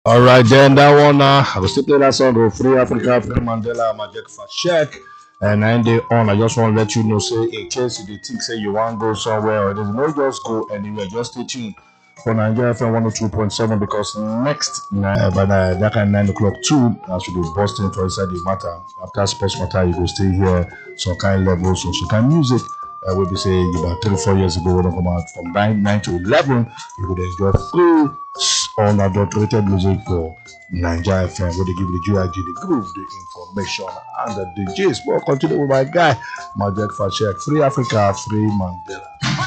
All right, then that one. I will still play that song of Free Africa, Free Mandela, Majek Fashek. And then they on. I just want to let you know, say in case you think say you want to go somewhere, or there's no just go anywhere. Just stay tuned for Nigeria FM 102.7 because next by that kind 9 o'clock too, as we be busting for inside the matter. After sports matter, you go stay here. Some kind levels, some kind music. We'll be saying about 3 4 years ago when I come out from 9 to 11, you could enjoy free unadulterated music for Nigeria FM where they give the GIG the groove, the information and the DJs. But continue with my guy, Majek Fashek, Free Africa, Free Mandela.